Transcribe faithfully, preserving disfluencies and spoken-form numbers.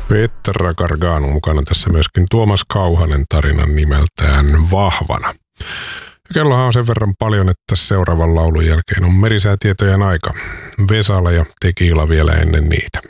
Petra Gargano mukana tässä myöskin Tuomas Kauhanen tarinan nimeltään Vahvana. Ja kellohan on sen verran paljon, että seuraavan laulun jälkeen on merisäätietojen aika. Vesala ja Tekiila vielä ennen niitä.